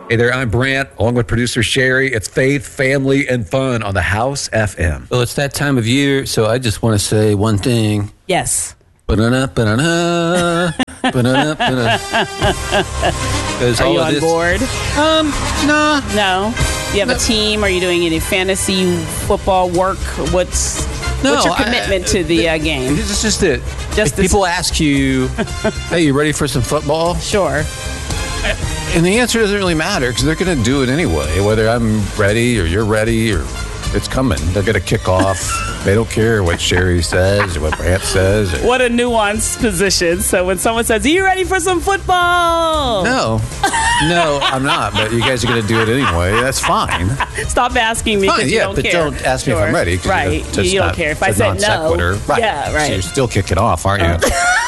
Hey there, I'm Brant, along with producer Sherry. It's faith, family, and fun on the House FM. Well, it's that time of year, so I just want to say one thing. Yes. Ba-da-da, ba-da-da, ba-da-da, ba-da-da. Are you on board? Nah. No. Do you have a team? Are you doing any fantasy football work? What's your commitment to the game? It's just that Just if people ask you, hey, you ready for some football? Sure. And the answer doesn't really matter because they're going to do it anyway, whether I'm ready or you're ready or it's coming. They're going to kick off. They don't care what Sherry says or what Brant says. What a nuanced position. So when someone says, are you ready for some football? No, I'm not. But you guys are going to do it anyway. That's fine. Stop asking me because you don't care. Don't ask me if I'm ready. Right. You don't care. If I said no. Right. Yeah, right. So you're still kicking off, aren't you?